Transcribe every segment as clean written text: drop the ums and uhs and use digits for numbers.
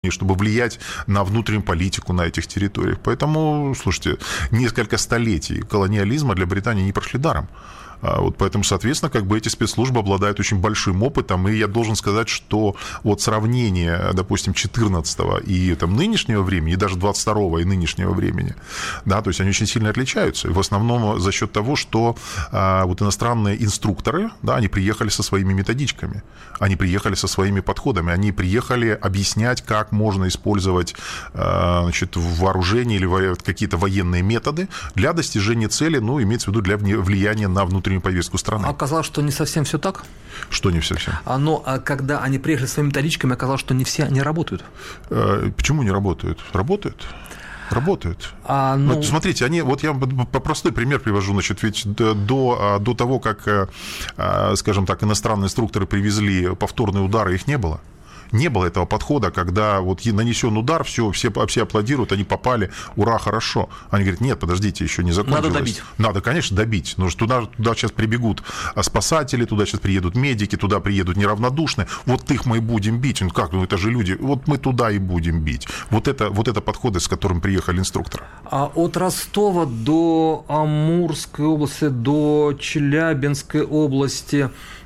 чтобы влиять на внутреннюю политику на этих территориях. Поэтому, слушайте, несколько столетий колониализма для Британии не прошли даром. Вот поэтому, соответственно, как бы эти спецслужбы обладают очень большим опытом, и я должен сказать, что вот сравнение, допустим, 14-го и там, нынешнего времени, и даже 22-го и нынешнего времени, да, то есть они очень сильно отличаются, и в основном за счет того, что вот иностранные инструкторы, да, они приехали со своими методичками, они приехали со своими подходами, они приехали объяснять, как можно использовать, значит, вооружение или какие-то военные методы для достижения цели, ну, имеется в виду для влияния на внутреннюю повестку страны. Оказалось, что не совсем все так? Что не совсем? Но когда они приехали своими методичками, оказалось, что не все они работают. Почему не работают? Работают. Работают. Вот, смотрите, они, вот я по простой пример привожу, значит, ведь до того, как, скажем так, иностранные инструкторы привезли повторные удары, их не было. Не было этого подхода, когда вот нанесен удар, все аплодируют, они попали, ура, хорошо. Они говорят, нет, подождите, еще не закончилось. Надо добить. Надо, конечно, добить. Но туда сейчас прибегут спасатели, туда сейчас приедут медики, туда приедут неравнодушные. Вот их мы и будем бить. Ну как, ну это же люди. Вот мы туда и будем бить. Вот это подходы, с которым приехали инструкторы. А от Ростова до Амурской области, до Челябинской области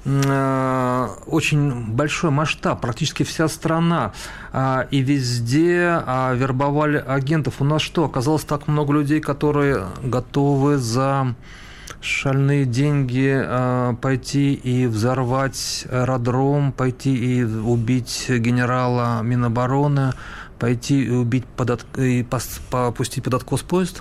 очень большой масштаб, практически вся страна, и везде вербовали агентов. У нас что, оказалось так много людей, которые готовы за шальные деньги пойти и взорвать аэродром, пойти и убить генерала Минобороны, пойти и убить и попустить под откос поезд?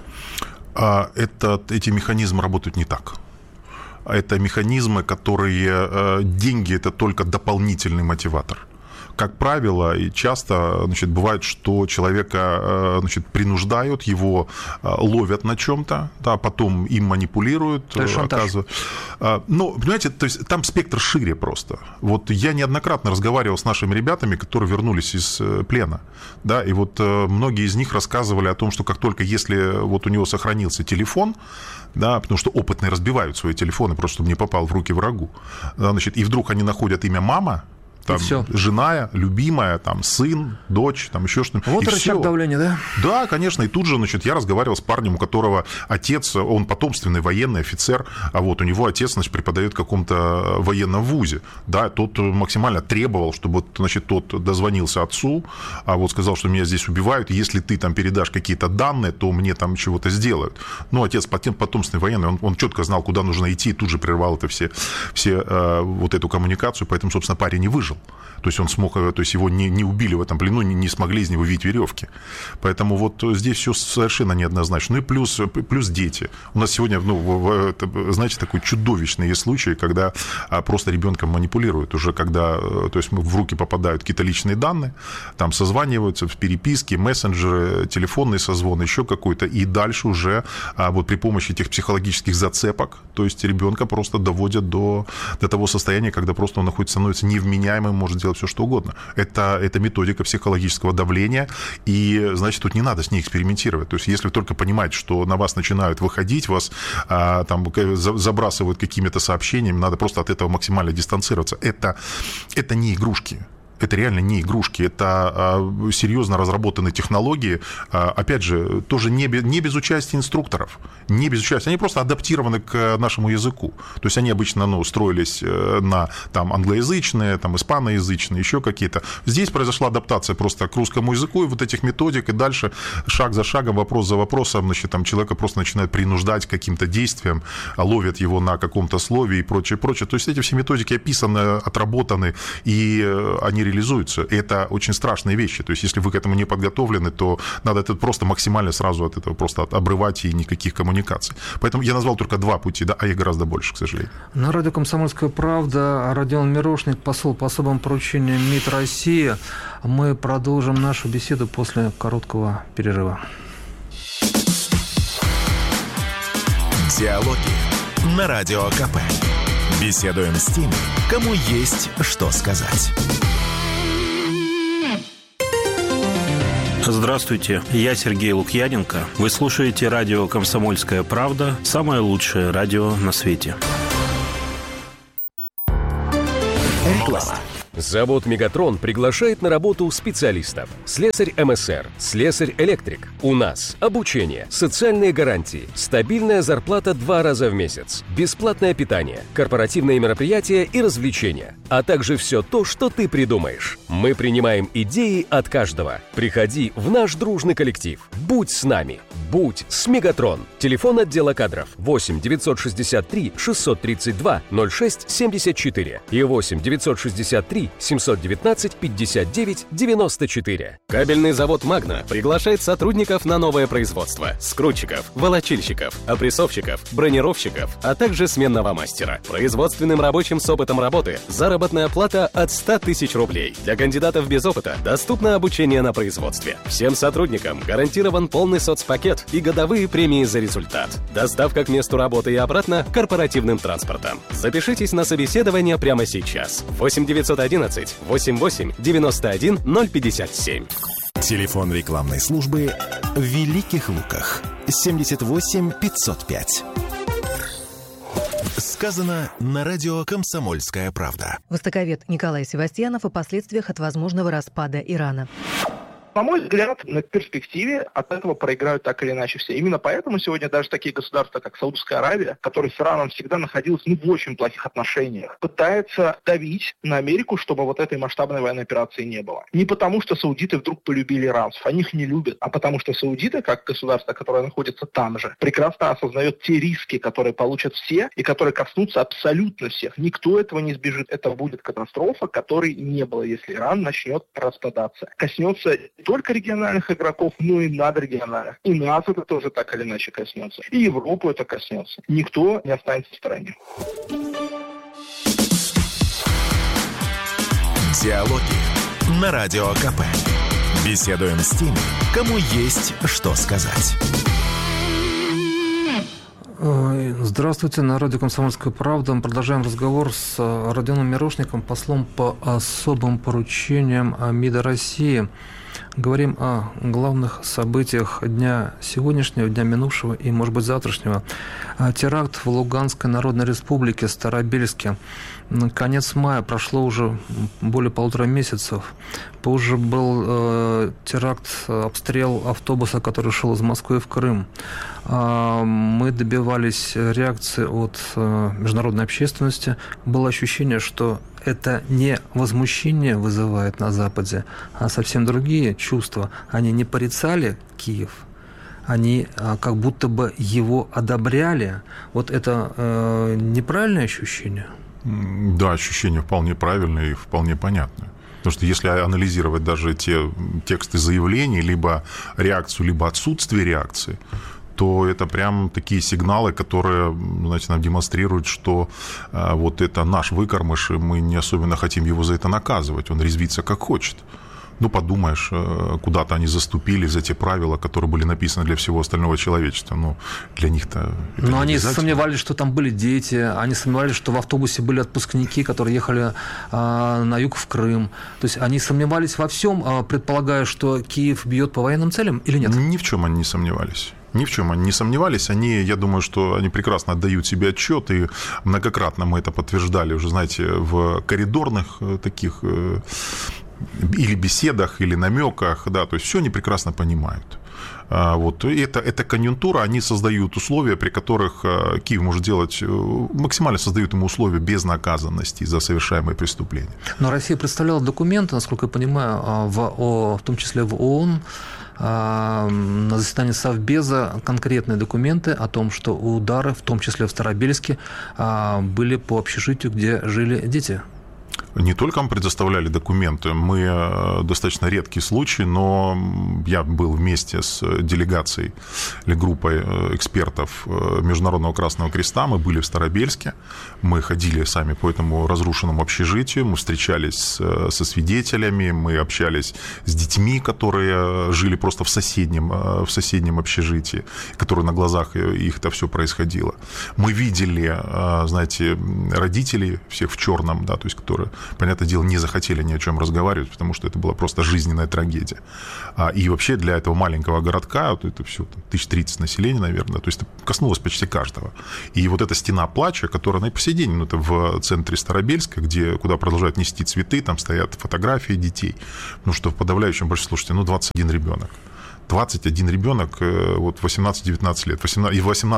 Эти механизмы работают не так. Это механизмы, которые... Деньги – это только дополнительный мотиватор. Как правило, и часто, значит, бывает, что человека, значит, принуждают, его ловят на чем-то, да, потом им манипулируют. Оказывают. Ну, понимаете, то есть там спектр шире просто. Вот я неоднократно разговаривал с нашими ребятами, которые вернулись из плена, да, и вот многие из них рассказывали о том, что как только если вот у него сохранился телефон, да, потому что опытные разбивают свои телефоны, просто чтобы не попал в руки врагу, да, значит, и вдруг они находят имя мама, там, жена, любимая, там, сын, дочь, там, еще что-нибудь. Вот рычаг давления, да? Да, конечно. И тут же, значит, я разговаривал с парнем, у которого отец, он потомственный военный офицер, а вот у него отец, значит, преподает в каком-то военном вузе. Да, тот максимально требовал, чтобы, значит, тот дозвонился отцу, а вот сказал, что меня здесь убивают, если ты там передашь какие-то данные, то мне там чего-то сделают. Ну, отец потомственный военный, он четко знал, куда нужно идти, и тут же прервал это все вот эту коммуникацию, поэтому, собственно, парень не выжил. То есть он смог, то есть его не убили в этом плену, не смогли из него вить веревки. Поэтому вот здесь все совершенно неоднозначно. Ну и плюс дети. У нас сегодня, ну, знаете, такой чудовищный есть случай, когда просто ребенком манипулируют. Уже когда, то есть в руки попадают какие-то личные данные, там созваниваются в переписке, мессенджеры, телефонный созвон, еще какой-то, и дальше уже вот при помощи этих психологических зацепок, то есть ребенка просто доводят до того состояния, когда просто он становится невменяемым, может делать все, что угодно. Это методика психологического давления, и, значит, тут не надо с ней экспериментировать. То есть, если вы только понимаете, что на вас начинают выходить, вас там забрасывают какими-то сообщениями, надо просто от этого максимально дистанцироваться. Это не игрушки. Это реально не игрушки, это серьезно разработанные технологии, опять же, тоже не без участия инструкторов, не без участия, они просто адаптированы к нашему языку, то есть они обычно, ну, строились на там англоязычные, там испаноязычные, еще какие-то. Здесь произошла адаптация просто к русскому языку и вот этих методик, и дальше шаг за шагом, вопрос за вопросом, значит, там человека просто начинают принуждать к каким-то действиям, ловят его на каком-то слове и прочее, прочее. То есть эти все методики описаны, отработаны, и они реализуются. И это очень страшные вещи. То есть, если вы к этому не подготовлены, то надо это просто максимально сразу от этого просто обрывать, и никаких коммуникаций. Поэтому я назвал только два пути, да, а их гораздо больше, к сожалению. На радио «Комсомольская правда» Родион Мирошник, посол по особым поручениям МИД России. Мы продолжим нашу беседу после короткого перерыва. Диалоги на Радио КП. Беседуем с теми, кому есть что сказать. Здравствуйте, я Сергей Лукьяненко. Вы слушаете радио «Комсомольская правда», самое лучшее радио на свете. Реклама. Завод «Мегатрон» приглашает на работу специалистов. Слесарь МСР, слесарь-электрик. У нас обучение, социальные гарантии, стабильная зарплата 2 раза в месяц, бесплатное питание, корпоративные мероприятия и развлечения, а также все то, что ты придумаешь. Мы принимаем идеи от каждого. Приходи в наш дружный коллектив. Будь с нами. Будь с «Мегатрон». Телефон отдела кадров 8 963 632 06 74 и 8 963 719 59 94. Кабельный завод «Магна» приглашает сотрудников на новое производство: скрутчиков, волочильщиков, опрессовщиков, бронировщиков, а также сменного мастера. Производственным рабочим с опытом работы заработная плата от 100 тысяч рублей. Для кандидатов без опыта доступно обучение на производстве. Всем сотрудникам гарантирован полный соцпакет и годовые премии за результат. Доставка к месту работы и обратно корпоративным транспортом. Запишитесь на собеседование прямо сейчас. 8 911 88 91 057. Телефон рекламной службы в Великих Луках 78 505. Сказано на радио «Комсомольская правда». Востоковед Николай Севастьянов о последствиях от возможного распада Ирана. На мой взгляд, на перспективе от этого проиграют так или иначе все. Именно поэтому сегодня даже такие государства, как Саудовская Аравия, которая с Ираном всегда находилась в очень плохих отношениях, пытается давить на Америку, чтобы вот этой масштабной военной операции не было. Не потому, что саудиты вдруг полюбили иранцев, они их не любят, а потому что саудиты, как государство, которое находится там же, прекрасно осознает те риски, которые получат все и которые коснутся абсолютно всех. Никто этого не избежит. Это будет катастрофа, которой не было, если Иран начнет распадаться. Коснется только региональных игроков, но и надрегиональных. И нас это тоже так или иначе коснется. И Европу это коснется. Никто не останется в стороне. Диалоги на Радио КП. Беседуем с теми, кому есть что сказать. Здравствуйте, на радио «Комсомольская правда». Мы продолжаем разговор с Родионом Мирошником, послом по особым поручениям МИДа России. Говорим о главных событиях дня сегодняшнего, дня минувшего и, может быть, завтрашнего. Теракт в Луганской Народной Республике, Старобельске. Конец мая, прошло уже более 1,5 месяца. Позже был теракт, обстрел автобуса, который шел из Москвы в Крым. Мы добивались реакции от международной общественности. Было ощущение, что это не возмущение вызывает на Западе, а совсем другие чувства. Они не порицали Киев, они как будто бы его одобряли. Вот это неправильное ощущение? Да, ощущение вполне правильное и вполне понятное. Потому что если анализировать даже те тексты заявлений, либо реакцию, либо отсутствие реакции, то это прям такие сигналы, которые, значит, нам демонстрируют, что вот это наш выкормыш, и мы не особенно хотим его за это наказывать. Он резвится как хочет. Ну, подумаешь, куда-то они заступили за те правила, которые были написаны для всего остального человечества. Ну, для них-то это но они сомневались, что там были дети, они сомневались, что в автобусе были отпускники, которые ехали на юг в Крым. То есть они сомневались во всем, предполагая, что Киев бьет по военным целям или нет? Ни в чем они не сомневались. Ни в чем они не сомневались. Я думаю, что они прекрасно отдают себе отчет, и многократно мы это подтверждали уже, знаете, в коридорных таких или беседах, или намеках, да, то есть все они прекрасно понимают. Вот. И это конъюнктура, они создают условия, при которых Киев может делать, максимально создают ему условия безнаказанности за совершаемые преступления. Но Россия представляла документы, насколько я понимаю, в том числе в ООН, на заседании Совбеза конкретные документы о том, что удары, в том числе в Старобельске, были по общежитию, где жили дети. Не только мы предоставляли документы, мы достаточно редкий случай, но я был вместе с делегацией или группой экспертов Международного Красного Креста, мы были в Старобельске, мы ходили сами по этому разрушенному общежитию, мы встречались со свидетелями, мы общались с детьми, которые жили просто в соседнем общежитии, которые на глазах их это все происходило. Мы видели, знаете, родителей всех в черном, да, то есть которые понятное дело, не захотели ни о чем разговаривать, потому что это была просто жизненная трагедия. И вообще для этого маленького городка, вот это все, 1030 населения, наверное, то есть это коснулось почти каждого. И вот эта стена плача, которая на по сей день, это в центре Старобельска, куда продолжают нести цветы, там стоят фотографии детей, что в подавляющем большинстве, слушайте, 21 ребенок. 21 ребенок, вот 18-19 лет. И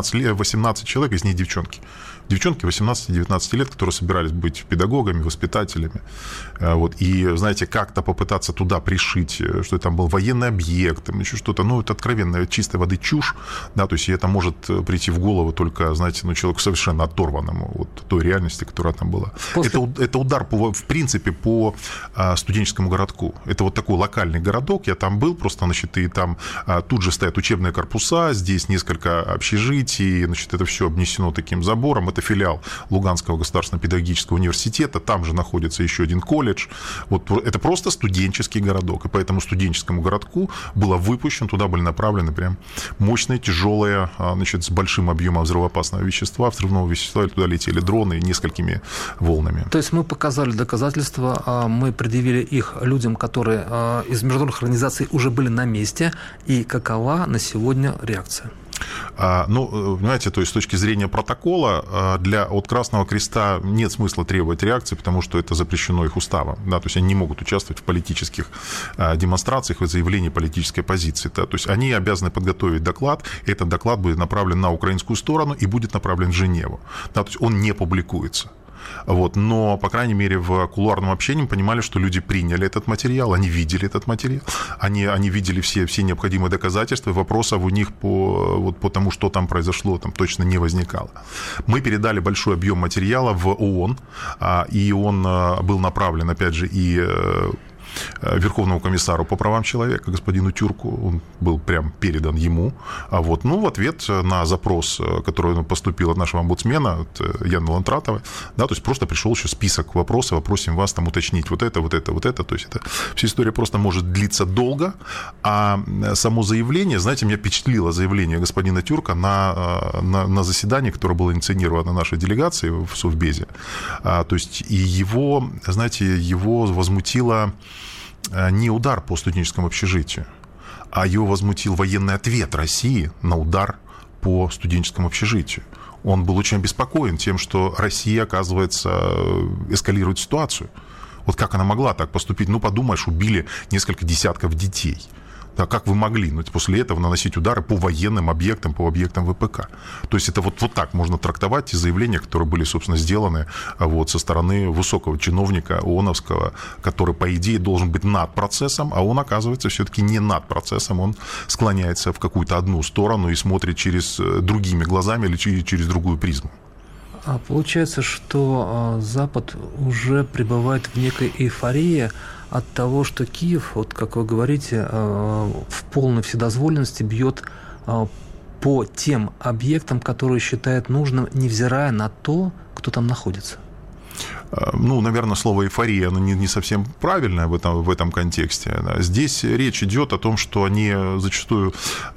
18 человек, из них девчонки. Девчонки 18-19 лет, которые собирались быть педагогами, воспитателями. Вот. И, знаете, как-то попытаться туда пришить, что там был военный объект, там еще что-то, это откровенная чистой воды чушь, да, то есть это может прийти в голову только, знаете, человеку совершенно оторванному от той реальности, которая там была. Это удар, в принципе, по студенческому городку. Это вот такой локальный городок, я там был просто, и там тут же стоят учебные корпуса, здесь несколько общежитий, это все обнесено таким забором. Это филиал Луганского государственного педагогического университета, там же находится еще один колледж. Вот это просто студенческий городок, и по этому студенческому городку было выпущено, туда были направлены прям мощные, тяжелые, с большим объемом взрывоопасного вещества, взрывного вещества, и туда летели дроны несколькими волнами. То есть мы показали доказательства, мы предъявили их людям, которые из международных организаций уже были на месте, и какова на сегодня реакция? Понимаете, то есть с точки зрения протокола от Красного Креста нет смысла требовать реакции, потому что это запрещено их уставом. Да, то есть они не могут участвовать в политических демонстрациях и заявлении политической позиции. Да, то есть они обязаны подготовить доклад, и этот доклад будет направлен на украинскую сторону и будет направлен в Женеву. Да, то есть он не публикуется. Вот, но, по крайней мере, в кулуарном общении мы понимали, что люди приняли этот материал, они видели этот материал, они видели все необходимые доказательства, и вопросов у них по тому, что там произошло, там точно не возникало. Мы передали большой объем материала в ООН, и он был направлен, опять же, и Верховному комиссару по правам человека, господину Тюрку, он был прям передан ему. В ответ на запрос, который поступил от нашего омбудсмена, от Яны Лантратовой, да, то есть просто пришел еще список вопросов, просим вас там уточнить вот это. То есть это вся история просто может длиться долго, а само заявление, знаете, меня впечатлило заявление господина Тюрка на заседании, которое было инициировано нашей делегацией в Совбезе. То есть и его возмутило не удар по студенческому общежитию, а его возмутил военный ответ России на удар по студенческому общежитию. Он был очень обеспокоен тем, что Россия, оказывается, эскалирует ситуацию. Вот как она могла так поступить? Подумаешь, убили несколько десятков детей. Да, как вы могли после этого наносить удары по военным объектам, по объектам ВПК? То есть это вот так можно трактовать те заявления, которые были, собственно, сделаны со стороны высокого чиновника ООНовского, который, по идее, должен быть над процессом, а он, оказывается, все-таки не над процессом, он склоняется в какую-то одну сторону и смотрит другими глазами или через другую призму. А получается, что Запад уже пребывает в некой эйфории от того, что Киев, как вы говорите, в полной вседозволенности бьет по тем объектам, которые считает нужным, невзирая на то, кто там находится. Наверное, слово «эйфория» оно не совсем правильное в этом контексте. Здесь речь идет о том, что они зачастую,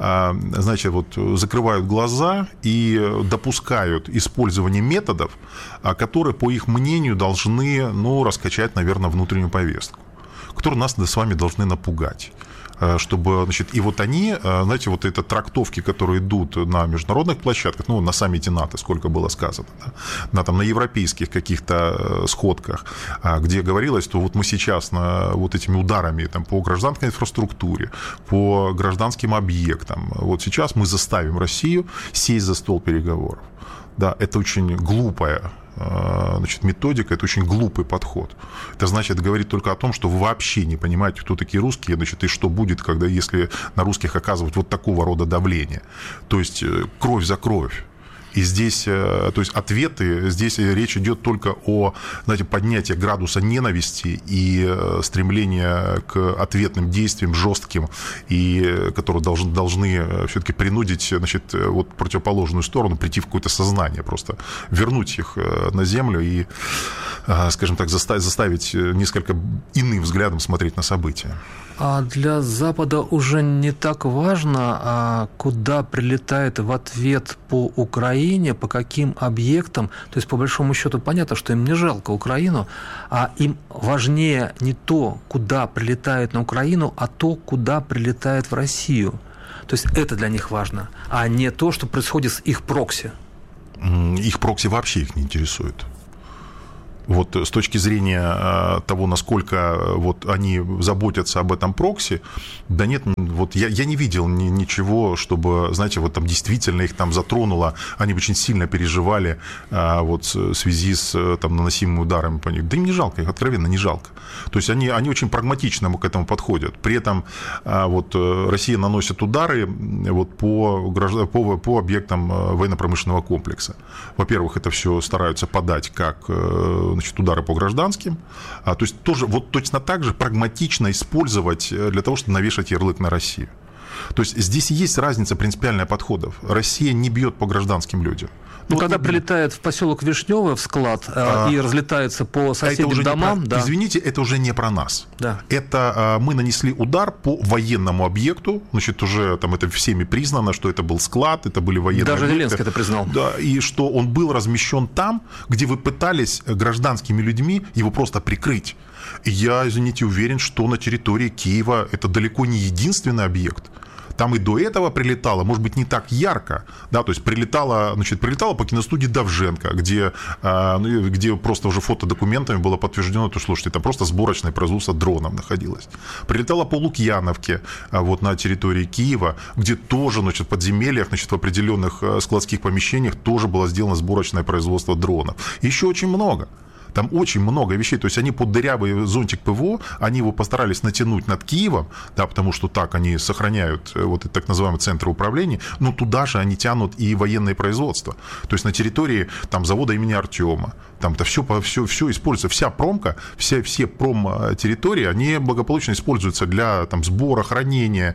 закрывают глаза и допускают использование методов, которые, по их мнению, должны, раскачать, наверное, внутреннюю повестку, которые нас с вами должны напугать. Чтобы, и они, это трактовки, которые идут на международных площадках, на саммите НАТО, сколько было сказано, да, на европейских каких-то сходках, где говорилось, что мы сейчас этими ударами по гражданской инфраструктуре, по гражданским объектам, сейчас мы заставим Россию сесть за стол переговоров. Да, это очень глупая методика, это очень глупый подход. Это значит говорить только о том, что вы вообще не понимаете, кто такие русские, и что будет, если на русских оказывать такого рода давление. То есть кровь за кровь. И здесь, ответы, здесь речь идет только о, поднятии градуса ненависти и стремления к ответным действиям жестким, и которые должны все-таки принудить, противоположную сторону прийти в какое-то сознание, просто вернуть их на землю и, скажем так, заставить несколько иным взглядом смотреть на события. А для Запада уже не так важно, куда прилетает в ответ по Украине, по каким объектам. То есть, по большому счету, понятно, что им не жалко Украину, а им важнее не то, куда прилетает на Украину, а то, куда прилетает в Россию. То есть это для них важно, а не то, что происходит с их прокси. Их прокси вообще их не интересует. Вот с точки зрения того, насколько вот они заботятся об этом прокси, да нет, вот я не видел ничего, чтобы, знаете, вот там действительно их там затронуло, они очень сильно переживали вот в связи с там наносимыми ударами по них. Да им не жалко, их откровенно не жалко. То есть они очень прагматично к этому подходят. При этом вот Россия наносит удары вот по объектам военно-промышленного комплекса. Во-первых, это все стараются подать как удары по гражданским, то есть тоже вот точно так же прагматично использовать для того, чтобы навешать ярлык на Россию. То есть здесь есть разница принципиальная подходов. Россия не бьет по гражданским людям. Ну, когда прилетает в поселок Вишневый в склад и разлетается по соседним домам... Да. Извините, это уже не про нас. Да. Это мы нанесли удар по военному объекту, значит, уже там это всеми признано, что это был склад, это были военные Даже объекты. Зеленский это признал. Да, и что он был размещен там, где вы пытались гражданскими людьми его просто прикрыть. И я, извините, уверен, что на территории Киева это далеко не единственный объект. Там и до этого прилетало, может быть, не так ярко, да, то есть прилетало по киностудии Довженко, где просто уже фотодокументами было подтверждено, что, слушайте, это просто сборочное производство дронов находилось. Прилетало по Лукьяновке, вот на территории Киева, где тоже, в подземельях, в определенных складских помещениях тоже было сделано сборочное производство дронов. Еще очень много. Там очень много вещей, то есть они под дырявый зонтик ПВО, они его постарались натянуть над Киевом, да, потому что так они сохраняют вот так называемый центр управления, но туда же они тянут и военное производство. То есть на территории там завода имени Артема, там-то все используется, вся промка, все промтерритории, они благополучно используются для там сбора, хранения,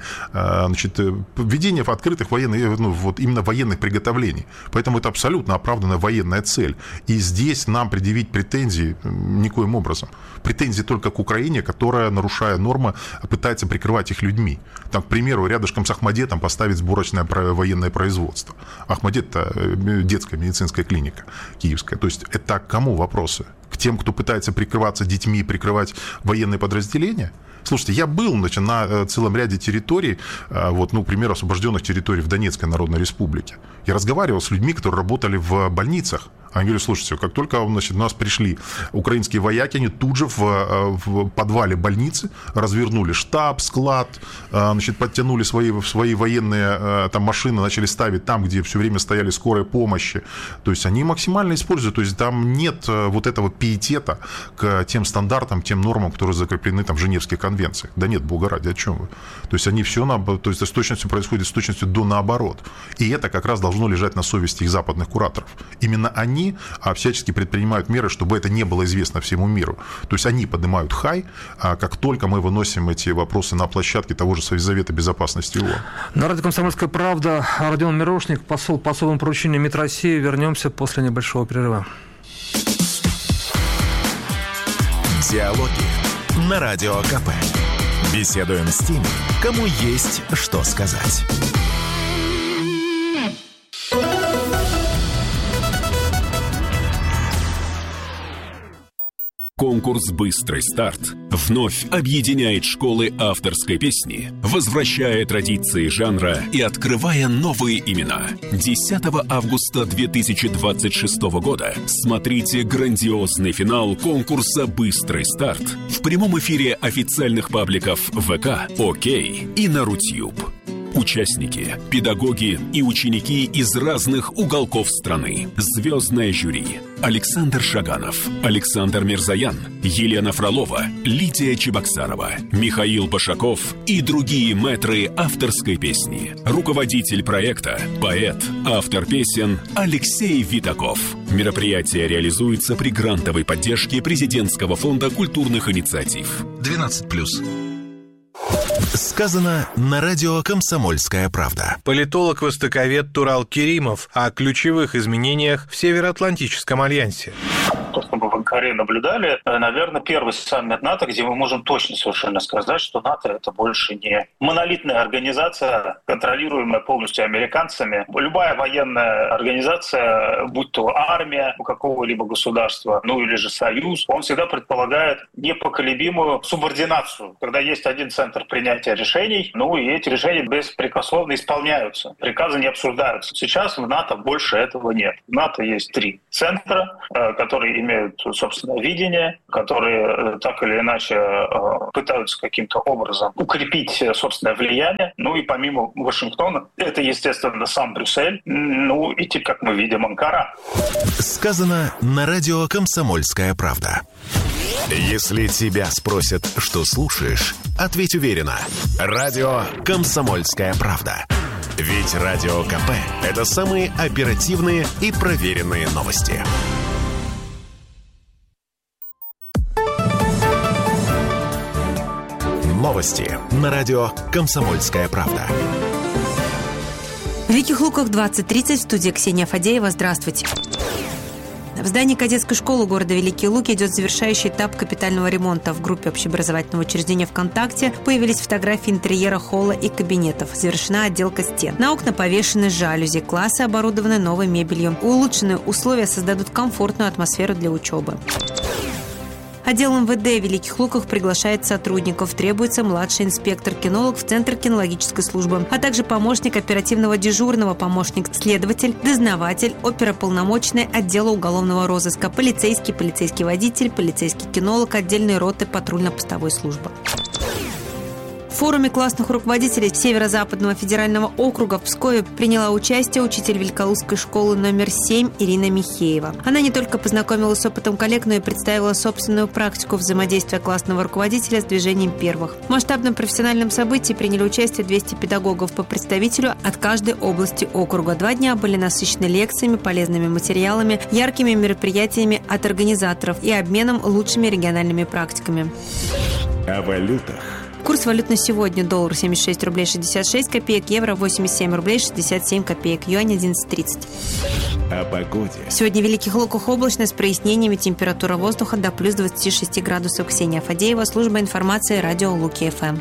введения открытых военных, вот именно военных приготовлений. Поэтому это абсолютно оправданная военная цель. И здесь нам предъявить претензии никоим образом. Претензии только к Украине, которая, нарушая нормы, пытается прикрывать их людьми. Там, к примеру, рядышком с Ахмадетом поставить сборочное военное производство. Ахмадет – это детская медицинская клиника киевская. То есть это к кому вопросы? К тем, кто пытается прикрываться детьми и прикрывать военные подразделения? Слушайте, я был на целом ряде территорий, к примеру, освобожденных территорий в Донецкой Народной Республике. Я разговаривал с людьми, которые работали в больницах. Они говорят, слушайте, как только у нас пришли украинские вояки, они тут же в подвале больницы развернули штаб, склад, подтянули свои военные там машины, начали ставить там, где все время стояли скорые помощи. То есть они максимально используют, то есть там нет вот этого пиетета к тем стандартам, тем нормам, которые закреплены там в Женевских конвенциях. Да нет, бога ради, о чем вы? То есть они все, то есть с точностью происходит с точностью до наоборот. И это как раз должно лежать на совести их западных кураторов. Именно они всячески предпринимают меры, чтобы это не было известно всему миру. То есть они поднимают хай, как только мы выносим эти вопросы на площадке того же Совета Безопасности ООН. На радио «Комсомольская правда» Родион Мирошник, посол по особым поручениям МИД России. Вернемся после небольшого перерыва. Диалоги на Радио КП. Беседуем с теми, кому есть что сказать. Конкурс «Быстрый старт» вновь объединяет школы авторской песни, возвращая традиции жанра и открывая новые имена. 10 августа 2026 года смотрите грандиозный финал конкурса «Быстрый старт» в прямом эфире официальных пабликов ВК, ОК и на Рутьюб. Участники, педагоги и ученики из разных уголков страны. Звездное жюри. Александр Шаганов, Александр Мирзаян, Елена Фролова, Лидия Чебоксарова, Михаил Башаков и другие мэтры авторской песни. Руководитель проекта, поэт, автор песен Алексей Витаков. Мероприятие реализуется при грантовой поддержке Президентского фонда культурных инициатив. 12+. Сказано на радио «Комсомольская правда». Политолог-востоковед Турал Керимов о ключевых изменениях в Североатлантическом альянсе. Собственно, ВВК Корее наблюдали, наверное, первый саммит НАТО, где мы можем точно совершенно сказать, что НАТО — это больше не монолитная организация, контролируемая полностью американцами. Любая военная организация, будь то армия у какого-либо государства, или же союз, он всегда предполагает непоколебимую субординацию, когда есть один центр принятия решений, и эти решения беспрекословно исполняются. Приказы не обсуждаются. Сейчас в НАТО больше этого нет. В НАТО есть 3 центра, которые имеют собственное видение, которые так или иначе пытаются каким-то образом укрепить собственное влияние. И помимо Вашингтона, это, естественно, сам Брюссель, и теперь, как мы видим, Анкара. Сказано на радио «Комсомольская правда». Если тебя спросят, что слушаешь, ответь уверенно. Радио «Комсомольская правда». Ведь Радио КП – это самые оперативные и проверенные новости. Новости на радио «Комсомольская правда». В Великих Луках 20:30, в студии Ксения Фадеева. Здравствуйте. В здании кадетской школы города Великие Луки идет завершающий этап капитального ремонта. В группе общеобразовательного учреждения ВКонтакте появились фотографии интерьера холла и кабинетов. Завершена отделка стен. На окна повешены жалюзи. Классы оборудованы новой мебелью. Улучшенные условия создадут комфортную атмосферу для учебы. Отдел МВД в Великих Луках приглашает сотрудников. Требуется младший инспектор-кинолог в Центр кинологической службы, а также помощник оперативного дежурного, помощник-следователь, дознаватель, оперуполномоченный отдела уголовного розыска, полицейский водитель, полицейский кинолог, отдельные роты патрульно-постовой службы. В форуме классных руководителей Северо-Западного федерального округа в Пскове приняла участие учитель Великолукской школы номер 7 Ирина Михеева. Она не только познакомилась с опытом коллег, но и представила собственную практику взаимодействия классного руководителя с движением первых. В масштабном профессиональном событии приняли участие 200 педагогов по представителю от каждой области округа. 2 дня были насыщены лекциями, полезными материалами, яркими мероприятиями от организаторов и обменом лучшими региональными практиками. О валютах. Курс валют на сегодня: доллар 76 рублей 66 копеек, евро 87 рублей 67 копеек, юань 11.30. О погоде. Сегодня в Великих Луках облачно с прояснениями, температура воздуха до плюс 26 градусов. Ксения Фадеева, служба информации, радио Луки ФМ.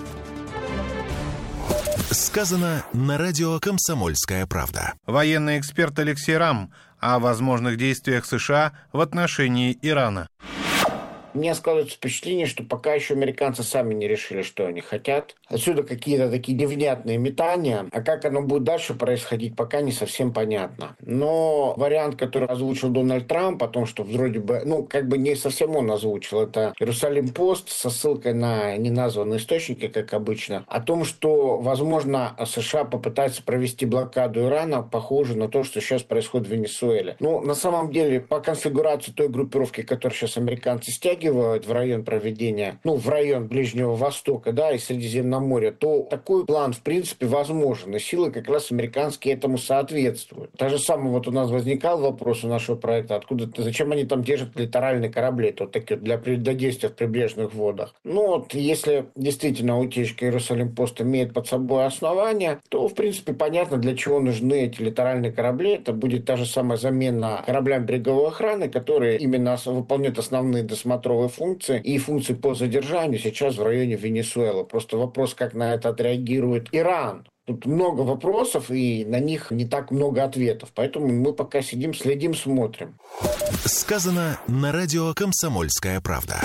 Сказано на радио «Комсомольская правда». Военный эксперт Алексей Рам о возможных действиях США в отношении Ирана. У меня складывается впечатление, что пока еще американцы сами не решили, что они хотят. Отсюда какие-то такие невнятные метания. А как оно будет дальше происходить, пока не совсем понятно. Но вариант, который озвучил Дональд Трамп, о том, что вроде бы, не совсем он озвучил, это Иерусалим-Пост со ссылкой на неназванные источники, как обычно, о том, что, возможно, США попытаются провести блокаду Ирана, похоже на то, что сейчас происходит в Венесуэле. На самом деле, по конфигурации той группировки, которую сейчас американцы стягивают в район проведения, в район Ближнего Востока, и Средиземного моря, то такой план, в принципе, возможен. И силы как раз американские этому соответствуют. Та же самая у нас возникал вопрос у нашего проекта, зачем они там держат литеральные корабли, для действия в прибрежных водах. Если действительно утечка Иерусалим-Пост имеет под собой основания, то, в принципе, понятно, для чего нужны эти литеральные корабли. Это будет та же самая замена кораблям береговой охраны, которые именно выполняют основные досмотровые функции и функции по задержанию сейчас в районе Венесуэлы. Просто вопрос, как на это отреагирует Иран. Тут много вопросов, и на них не так много ответов. Поэтому мы пока сидим, следим, смотрим. Сказано на радио «Комсомольская правда».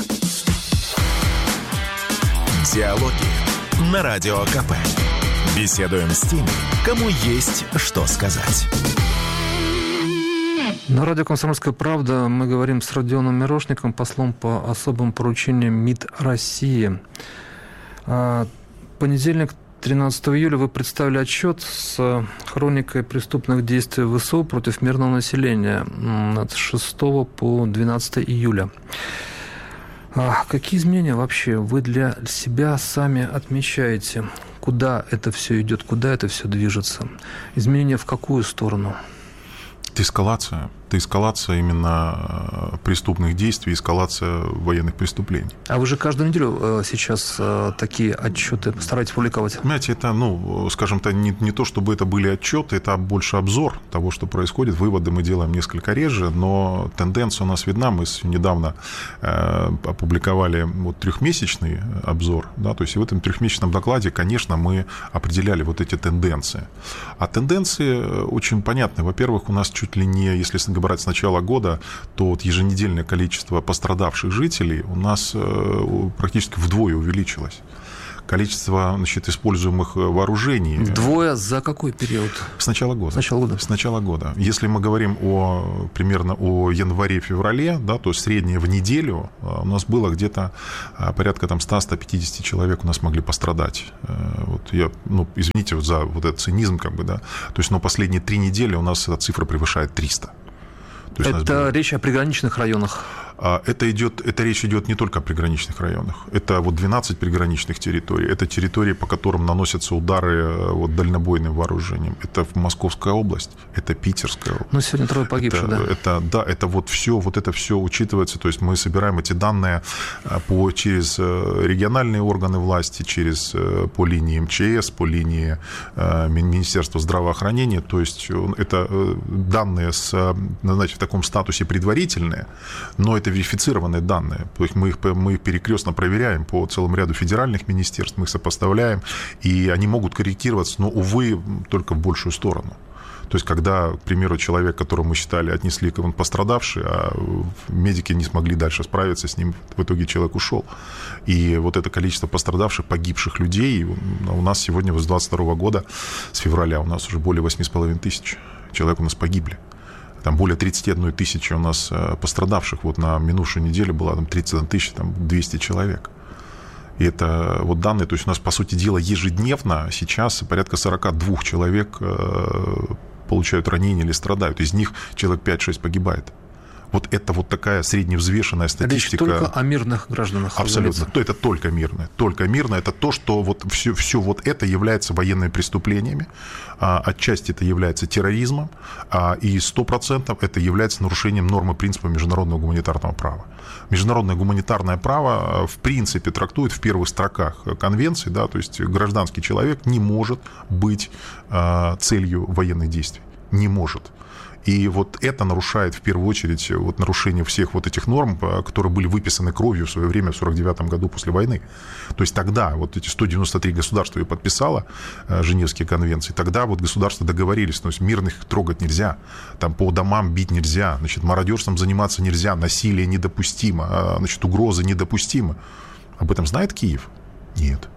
Диалоги на Радио КП. Беседуем с теми, кому есть что сказать. На радио «Комсомольская правда» мы говорим с Родионом Мирошником, послом по особым поручениям МИД России. Понедельник, 13 июля, вы представили отчет с хроникой преступных действий ВСУ против мирного населения с 6 по 12 июля. Какие изменения вообще вы для себя сами отмечаете? Куда это все идет, куда это все движется? Изменения в какую сторону? Эскалация. это эскалация именно преступных действий, эскалация военных преступлений. А вы же каждую неделю сейчас такие отчеты стараетесь публиковать? Понимаете, это, скажем так, не то, чтобы это были отчеты, это больше обзор того, что происходит. Выводы мы делаем несколько реже, но тенденция у нас видна. Мы недавно опубликовали трехмесячный обзор, да, то есть в этом трехмесячном докладе, конечно, мы определяли вот эти тенденции. А тенденции очень понятны. Во-первых, у нас чуть ли не, если брать с начала года, то еженедельное количество пострадавших жителей у нас практически вдвое увеличилось. Количество, используемых вооружений. Вдвое за какой период? С начала года. С начала года. Если мы говорим примерно о январе-феврале, да, то среднее в неделю у нас было где-то порядка 100-150 человек у нас могли пострадать. Извините за этот цинизм, да. То есть, но последние 3 недели у нас эта цифра превышает 300. Это речь о приграничных районах? Это речь идет не только о приграничных районах. Это 12 приграничных территорий. Это территории, по которым наносятся удары дальнобойным вооружением. Это Московская область, это Питерская область. Сегодня 3 погибших, да? Это все учитывается. То есть мы собираем эти данные через региональные органы власти, по линии МЧС, по линии Министерства здравоохранения. То есть это данные в таком статусе предварительные, но это верифицированные данные. То есть мы их перекрестно проверяем по целому ряду федеральных министерств, мы их сопоставляем, и они могут корректироваться, но, увы, только в большую сторону. То есть, когда, к примеру, человек, которого мы считали, отнесли, как он пострадавший, а медики не смогли дальше справиться с ним, в итоге человек ушел. И это количество пострадавших, погибших людей у нас сегодня, с 2022 года, с февраля, у нас уже более 8,5 тысяч человек у нас погибли. Там более 31 тысячи у нас пострадавших. На минувшую неделю было 31 200 человек. И это данные, то есть у нас, по сути дела, ежедневно сейчас порядка 42 человек получают ранения или страдают. Из них человек 5-6 погибает. Это такая средневзвешенная статистика. Речь только о мирных гражданах. Абсолютно. Это только мирное. Только мирное. Это то, что все это является военными преступлениями. Отчасти это является терроризмом. И 100% это является нарушением нормы принципа международного гуманитарного права. Международное гуманитарное право в принципе трактует в первых строках конвенции, да, то есть гражданский человек не может быть целью военных действий. Не может. И это нарушает в первую очередь нарушение всех этих норм, которые были выписаны кровью в свое время в 1949 году после войны. То есть тогда эти 193 государства ее подписало, Женевские конвенции, тогда государства договорились, то есть мирных трогать нельзя, по домам бить нельзя, мародерством заниматься нельзя, насилие недопустимо, угрозы недопустимы. Об этом знает Киев? Нет.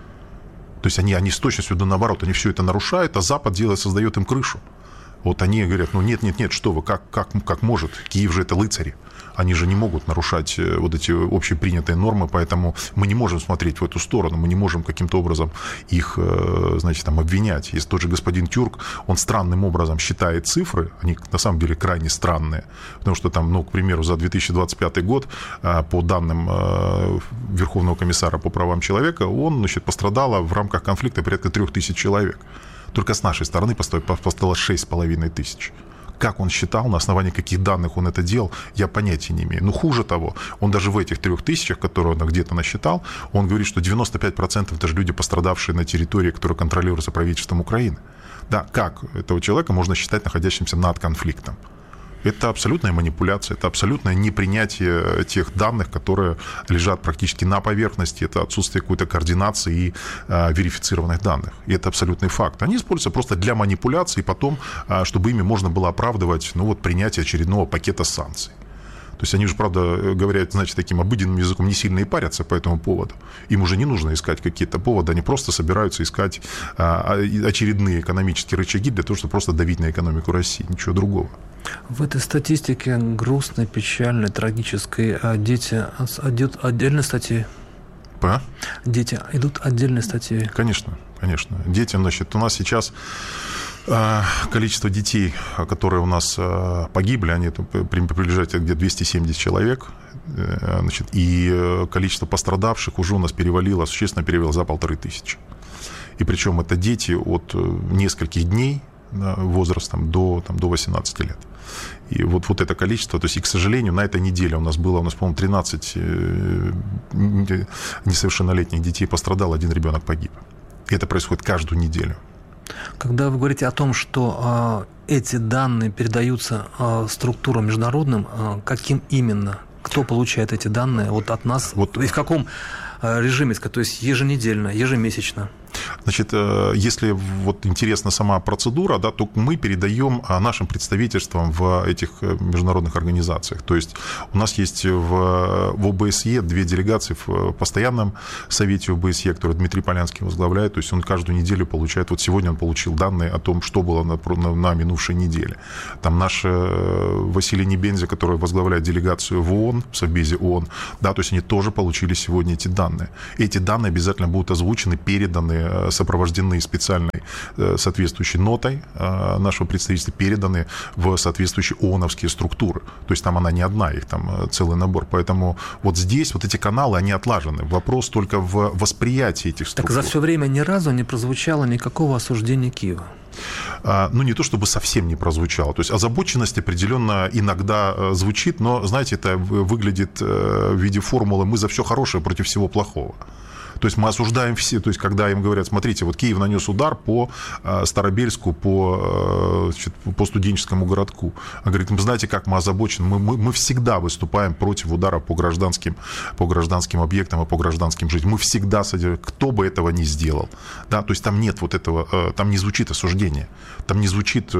То есть они с точностью наоборот, они все это нарушают, а Запад создает им крышу. Они говорят, нет, что вы, как может, Киев же это рыцари, они же не могут нарушать эти общепринятые нормы, поэтому мы не можем смотреть в эту сторону, мы не можем каким-то образом их, обвинять. Если тот же господин Тюрк, он странным образом считает цифры, они на самом деле крайне странные, потому что к примеру, за 2025 год, по данным Верховного комиссара по правам человека, пострадало в рамках конфликта порядка 3000 человек. Только с нашей стороны пострадало 6500. Как он считал, на основании каких данных он это делал, я понятия не имею. Хуже того, он даже в этих 3000, которые он где-то насчитал, он говорит, что 95% это же люди, пострадавшие на территории, которая контролируется правительством Украины. Да, как этого человека можно считать находящимся над конфликтом? Это абсолютная манипуляция, это абсолютное непринятие тех данных, которые лежат практически на поверхности, это отсутствие какой-то координации и верифицированных данных. И это абсолютный факт. Они используются просто для манипуляции, и потом, чтобы ими можно было оправдывать принятие очередного пакета санкций. То есть они же, правда, говорят, таким обыденным языком, не сильно и парятся по этому поводу. Им уже не нужно искать какие-то поводы, они просто собираются искать очередные экономические рычаги для того, чтобы просто давить на экономику России, ничего другого. В этой статистике грустной, печальной, трагической дети идут отдельной статьей? Дети идут отдельной статьей? Конечно. Дети, у нас сейчас количество детей, которые у нас погибли, они приближаются где-то 270 человек, и количество пострадавших уже у нас существенно перевалило за 1500. И причем это дети от нескольких дней возрастом до 18 лет. И вот это количество, то есть, и, к сожалению, на этой неделе у нас, по-моему, 13 несовершеннолетних детей пострадало, 1 ребенок погиб. И это происходит каждую неделю. Когда вы говорите о том, что эти данные передаются структурам международным, каким именно? Кто получает эти данные от нас? И в каком режиме, то есть еженедельно, ежемесячно? Значит, если интересна сама процедура, да, то мы передаем нашим представительствам в этих международных организациях. То есть у нас есть в ОБСЕ 2 делегации в постоянном совете ОБСЕ, который Дмитрий Полянский возглавляет. То есть он каждую неделю получает, сегодня он получил данные о том, что было на минувшей неделе. Там наш Василий Небензя, который возглавляет делегацию в ООН, в Совбезе ООН, да, то есть они тоже получили сегодня эти данные. Эти данные обязательно будут озвучены, переданы, сопровождены специальной соответствующей нотой нашего представительства, переданы в соответствующие ООНовские структуры. То есть там она не одна, их там целый набор. Поэтому здесь эти каналы, они отлажены. Вопрос только в восприятии этих структур. Так за все время ни разу не прозвучало никакого осуждения Киева? Не то чтобы совсем не прозвучало. То есть озабоченность определенно иногда звучит, но, знаете, это выглядит в виде формулы «мы за все хорошее против всего плохого». То есть мы осуждаем все, то есть когда им говорят, смотрите, Киев нанес удар по Старобельску, по студенческому городку. Он говорит, вы знаете, как мы озабочены, мы всегда выступаем против удара по гражданским объектам и по гражданским жителям. Мы всегда, кто бы этого ни сделал. Да? То есть там нет этого, там не звучит осуждение, там не звучит,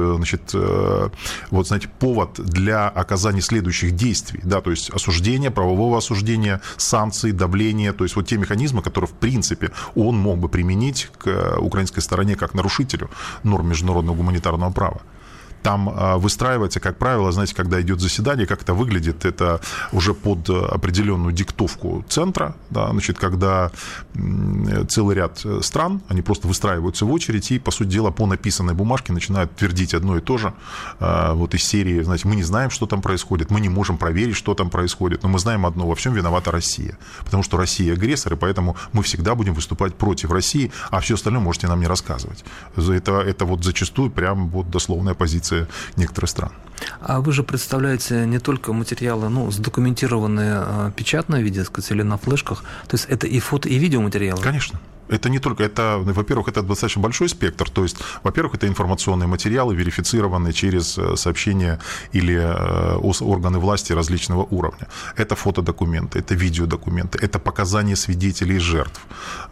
повод для оказания следующих действий. Да? То есть осуждение, правового осуждения, санкции, давление, то есть те механизмы, которые в принципе он мог бы применить к украинской стороне как нарушителю норм международного гуманитарного права. Там выстраивается, как правило, знаете, когда идет заседание, как это выглядит, это уже под определенную диктовку центра, да, когда целый ряд стран, они просто выстраиваются в очередь и, по сути дела, по написанной бумажке начинают твердить одно и то же. Из серии, знаете, мы не знаем, что там происходит, мы не можем проверить, что там происходит, но мы знаем одно, во всем виновата Россия, потому что Россия агрессор, и поэтому мы всегда будем выступать против России, а все остальное можете нам не рассказывать. Это зачастую прям дословная позиция некоторых стран. А вы же представляете не только материалы, задокументированные печатное виде, или на флешках, то есть это и фото, и видеоматериалы? Конечно. Это не только, во-первых, это достаточно большой спектр, то есть, во-первых, это информационные материалы, верифицированные через сообщения или органы власти различного уровня. Это фотодокументы, это видеодокументы, это показания свидетелей и жертв.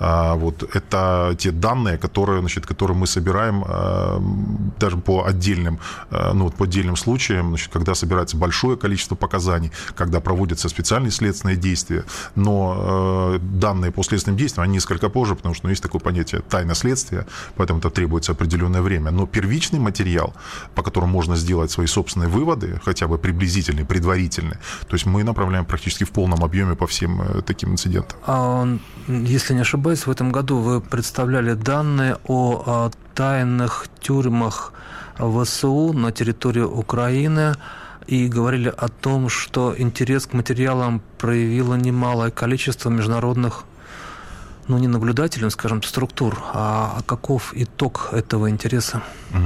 Это те данные, которые мы собираем даже по отдельным случаям, когда собирается большое количество показаний, когда проводятся специальные следственные действия, но данные по следственным действиям, они несколько позже, потому что есть такое понятие тайна следствия, поэтому это требуется определенное время. Но первичный материал, по которому можно сделать свои собственные выводы, хотя бы приблизительные, предварительные, то есть мы направляем практически в полном объеме по всем таким инцидентам. Если не ошибаюсь, в этом году вы представляли данные о тайных тюрьмах ВСУ на территории Украины и говорили о том, что интерес к материалам проявило немалое количество международных не наблюдателем, скажем, структур, а каков итог этого интереса?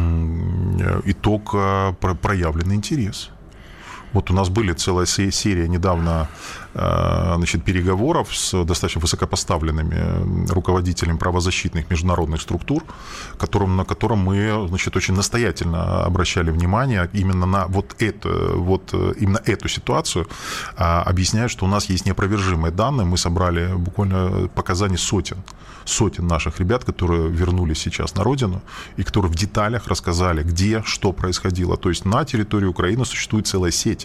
Итог – проявленный интерес. У нас были целая серия недавно переговоров с достаточно высокопоставленными руководителями правозащитных международных структур, на котором мы очень настоятельно обращали внимание именно на именно эту ситуацию, объясняя, что у нас есть неопровержимые данные. Мы собрали буквально показания сотен наших ребят, которые вернулись сейчас на родину и которые в деталях рассказали, где, что происходило. То есть на территории Украины существует целая сеть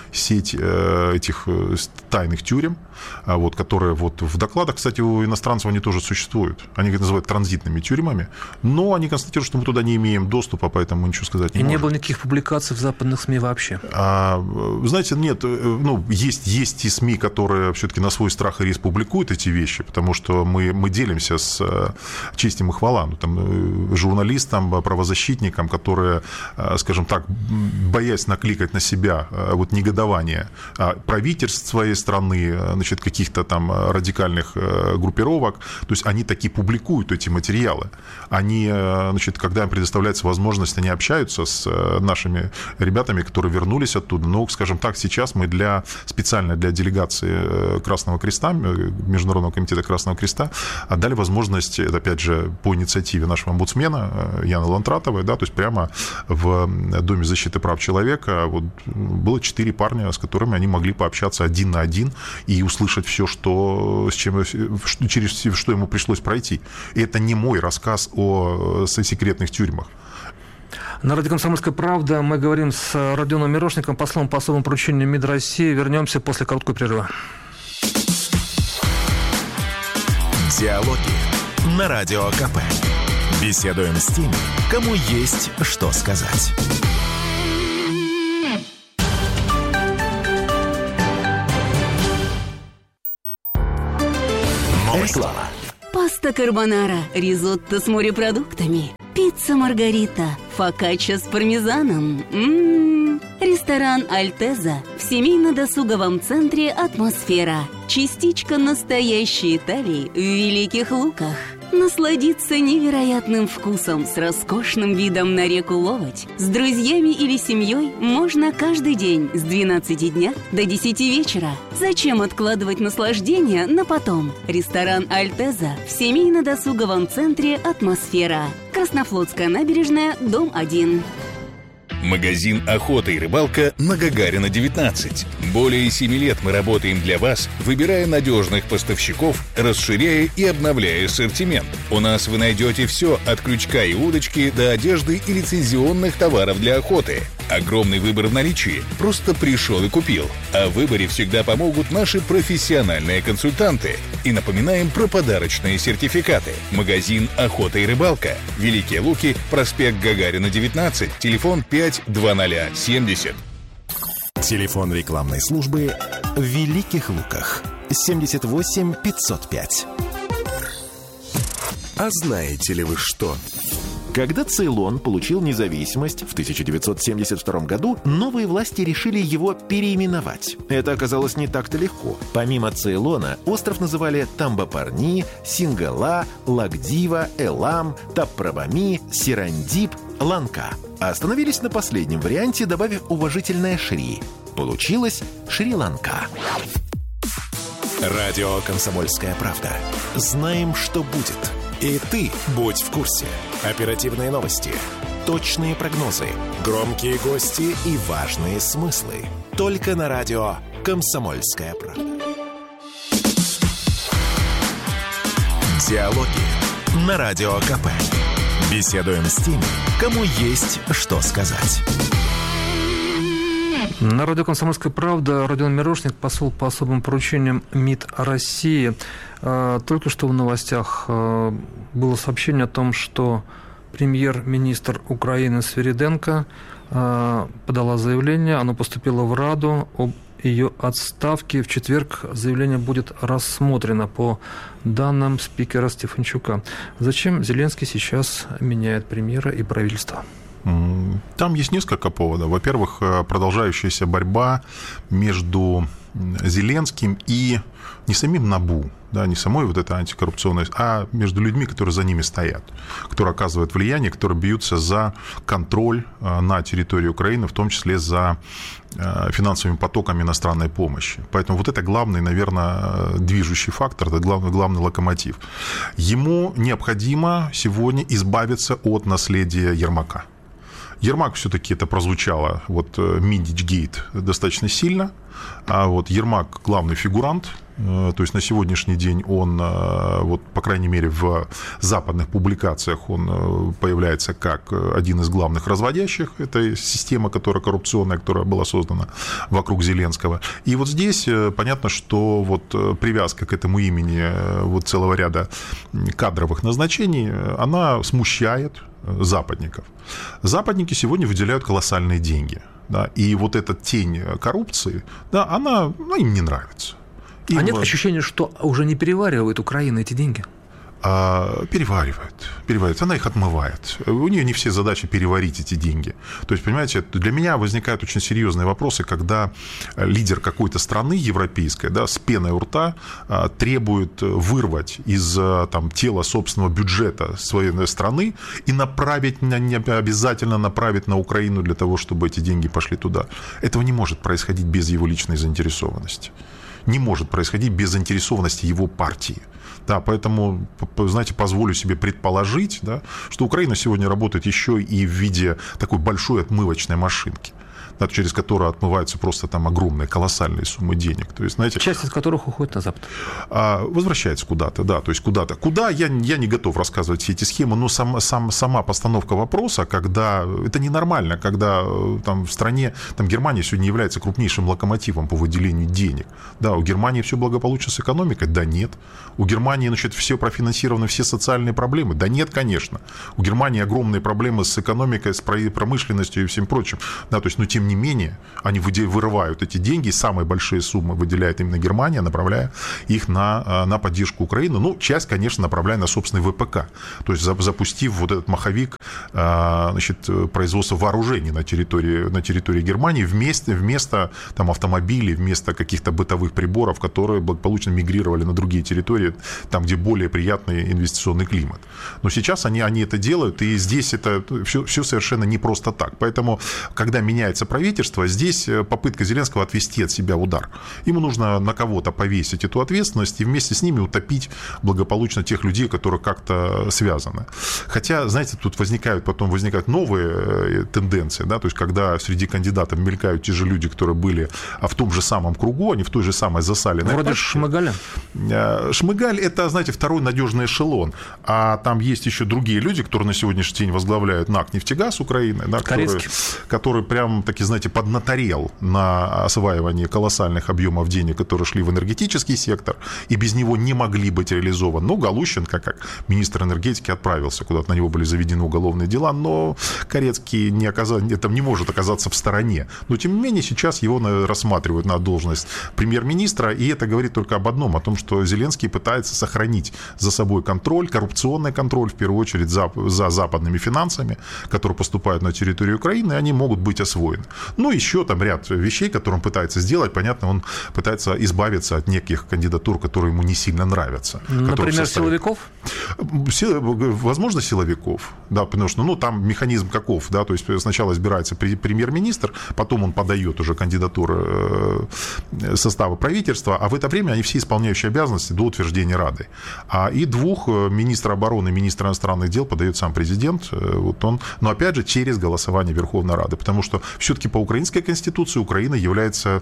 этих тайных тюрем, которые в докладах, кстати, у иностранцев они тоже существуют. Они их называют транзитными тюрьмами, но они констатируют, что мы туда не имеем доступа, поэтому мы ничего сказать не можем. И не было никаких публикаций в западных СМИ вообще? Знаете, нет. Есть и СМИ, которые все-таки на свой страх и риск публикуют эти вещи, потому что мы делимся с честью и хвала журналистам, правозащитникам, которые, скажем так, боясь накликать на себя негодование негодование правительств своей страны, значит, каких-то там радикальных группировок. То есть они таки публикуют эти материалы. Они, значит, когда им предоставляется возможность, они общаются с нашими ребятами, которые вернулись оттуда. Но, скажем так, сейчас мы специально для делегации Красного Креста, Международного комитета Красного Креста, отдали возможность, это опять же по инициативе нашего омбудсмена Яны Лантратовой, да, то есть прямо в Доме защиты прав человека вот, было 4 парня, с которыми они могли пообщаться один на один и услышать все, через что ему пришлось пройти. И это не мой рассказ о секретных тюрьмах. На радио «Комсомольская правда» мы говорим с Родионом Мирошником, послом по особому поручению МИД России. Вернемся после короткого перерыва. Диалоги на Радио КП. Беседуем с теми, кому есть что сказать. Реклама. Паста карбонара, ризотто с морепродуктами, пицца маргарита, фокачча с пармезаном. Ресторан «Альтеза» в семейно-досуговом центре «Атмосфера». Частичка настоящей Италии в Великих Луках. Насладиться невероятным вкусом с роскошным видом на реку Ловоть с друзьями или семьей можно каждый день с 12 дня до 10 вечера. Зачем откладывать наслаждение на потом? Ресторан «Альтеза» в семейно-досуговом центре «Атмосфера». Краснофлотская набережная, дом 1. Магазин «Охота и рыбалка» на Гагарина, 19. Более 7 лет мы работаем для вас, выбирая надежных поставщиков, расширяя и обновляя ассортимент. У нас вы найдете все от крючка и удочки до одежды и лицензионных товаров для охоты. Огромный выбор в наличии. Просто пришел и купил. А в выборе всегда помогут наши профессиональные консультанты. И напоминаем про подарочные сертификаты. Магазин «Охота и рыбалка». Великие Луки, проспект Гагарина, 19. Телефон 52070. Телефон рекламной службы в Великих Луках. 78 505. А знаете ли вы что? Когда Цейлон получил независимость в 1972 году, новые власти решили его переименовать. Это оказалось не так-то легко. Помимо Цейлона, остров называли Тамбапарни, Сингала, Лакдива, Элам, Таппрабами, Сирандип, Ланка. А остановились на последнем варианте, добавив уважительное «Шри». Получилось Шри-Ланка. Радио «Комсомольская правда». Знаем, что будет. И ты будь в курсе. Оперативные новости, точные прогнозы, громкие гости и важные смыслы. Только на радио «Комсомольская правда». Диалоги на Радио КП. Беседуем с теми, кому есть что сказать. На радио «Комсомольская правда» Родион Мирошник, посол по особым поручениям МИД России. Только что в новостях было сообщение о том, что премьер-министр Украины Свириденко подала заявление, оно поступило в Раду об ее отставке. В четверг заявление будет рассмотрено по данным спикера Стефанчука. Зачем Зеленский сейчас меняет премьера и правительство? Там есть несколько поводов. Во-первых, продолжающаяся борьба между Зеленским и не самим НАБУ, да, не самой вот этой антикоррупционной, а между людьми, которые за ними стоят, которые оказывают влияние, которые бьются за контроль на территории Украины, в том числе за финансовыми потоками иностранной помощи. Поэтому вот это главный, наверное, движущий фактор, это главный локомотив. Ему необходимо сегодня избавиться от наследия Ермака. Ермак все-таки это прозвучало, вот Миндичгейт достаточно сильно, а вот Ермак главный фигурант, то есть на сегодняшний день он, вот, по крайней мере, в западных публикациях он появляется как один из главных разводящих, это система, которая коррупционная, которая была создана вокруг Зеленского. И вот здесь понятно, что вот привязка к этому имени вот целого ряда кадровых назначений, она смущает западников. Западники сегодня выделяют колоссальные деньги, да, и вот эта тень коррупции, да, она им не нравится. А нет ощущения, что уже не переваривает Украина эти деньги? переваривает, она их отмывает. У нее не все задачи переварить эти деньги. То есть, понимаете, для меня возникают очень серьезные вопросы, когда лидер какой-то страны европейской, да, с пеной у рта требует вырвать из тела собственного бюджета своей страны и направить, не обязательно направить на Украину для того, чтобы эти деньги пошли туда. Этого не может происходить без его личной заинтересованности. Не может происходить без заинтересованности его партии. Да, поэтому, знаете, позволю себе предположить, да, что Украина сегодня работает еще и в виде такой большой отмывочной машинки, да, через которую отмываются просто там огромные, колоссальные суммы денег. То есть, знаете, часть из которых уходит на Запад. Возвращается куда-то, да, то есть куда-то. Куда, я не готов рассказывать все эти схемы, но сама постановка вопроса, когда это ненормально, когда там в стране, там Германия сегодня является крупнейшим локомотивом по выделению денег. Да, у Германии все благополучно с экономикой? Да нет. У Германии, значит, все профинансированы, все социальные проблемы? Да нет, конечно. У Германии огромные проблемы с экономикой, с промышленностью и всем прочим. Да, то есть, но тем не менее, они вырывают эти деньги, самые большие суммы выделяет именно Германия, направляя их на поддержку Украины. Ну, часть, конечно, направляя на собственный ВПК. То есть, запустив вот этот маховик, значит, производства вооружений на территории Германии вместо там, автомобилей, вместо каких-то бытовых приборов, которые благополучно мигрировали на другие территории, там, где более приятный инвестиционный климат. Но сейчас они это делают, и здесь это все совершенно не просто так. Поэтому, когда меняется правительство, здесь попытка Зеленского отвести от себя удар. Ему нужно на кого-то повесить эту ответственность и вместе с ними утопить благополучно тех людей, которые как-то связаны. Хотя, знаете, тут возникают новые тенденции, да, то есть когда среди кандидатов мелькают те же люди, которые были в том же самом кругу, они в той же самой засаленной вроде пачке. Шмыгаля? Шмыгаль — это, знаете, второй надежный эшелон. А там есть еще другие люди, которые на сегодняшний день возглавляют НАК «Нефтегаз» Украины, да, который прям, таки, знаете, поднаторел на осваивании колоссальных объемов денег, которые шли в энергетический сектор, и без него не могли быть реализованы. Ну, Галущенко, как министр энергетики, отправился куда-то, на него были заведены уголовные дела, но Корецкий не может оказаться в стороне. Но, тем не менее, сейчас его рассматривают на должность премьер-министра, и это говорит только об одном, о том, что Зеленский пытается сохранить за собой контроль, коррупционный контроль, в первую очередь, за западными финансами, которые поступают на территорию Украины, и они могут быть освоены. Ну, еще там ряд вещей, которые он пытается сделать. Понятно, он пытается избавиться от неких кандидатур, которые ему не сильно нравятся. Например, силовиков? Возможно, силовиков, да, потому что, там механизм каков, да, то есть сначала избирается премьер-министр, потом он подает уже кандидатуры состава правительства, а в это время они все исполняющие обязанности до утверждения Рады. И двух, министра обороны и министра иностранных дел, подает сам президент, вот он, но опять же через голосование Верховной Рады, потому что все-таки по украинской конституции Украина является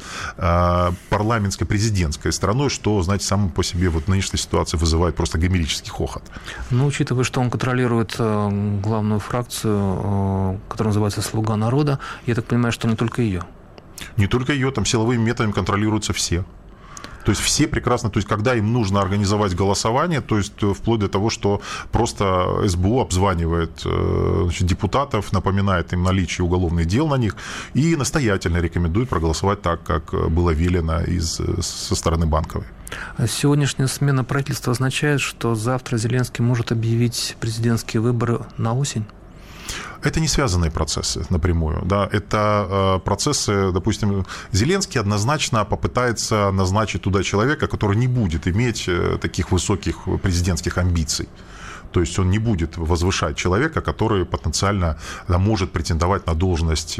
парламентско-президентской страной, что, знаете, само по себе вот в нынешней ситуации вызывает просто гомерический хохот. Ну, учитывая, что он контролирует главную фракцию, которая называется «Слуга народа», я так понимаю, что не только ее. Не только ее, там силовыми методами контролируются все. То есть все прекрасно, то есть когда им нужно организовать голосование, то есть вплоть до того, что просто СБУ обзванивает депутатов, напоминает им наличие уголовных дел на них и настоятельно рекомендует проголосовать так, как было велено со стороны Банковой. Сегодняшняя смена правительства означает, что завтра Зеленский может объявить президентские выборы на осень? Это не связанные процессы напрямую. Да? Это процессы, допустим, Зеленский однозначно попытается назначить туда человека, который не будет иметь таких высоких президентских амбиций. То есть он не будет возвышать человека, который потенциально может претендовать на должность,